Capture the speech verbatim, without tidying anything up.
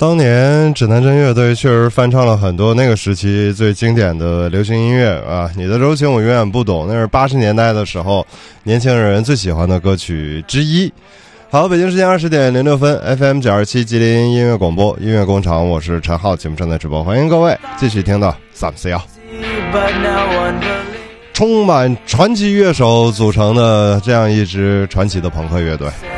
当年指南针乐队确实翻唱了很多那个时期最经典的流行音乐啊，你的柔情我永远不懂，那是八十年代的时候年轻人最喜欢的歌曲之一。好，北京时间二十点零六分 ，F M 九二七吉林音乐广播音乐工厂，我是陈浩，节目正在直播，欢迎各位继续听到三四幺。充满传奇乐手组成的这样一支传奇的朋克乐队。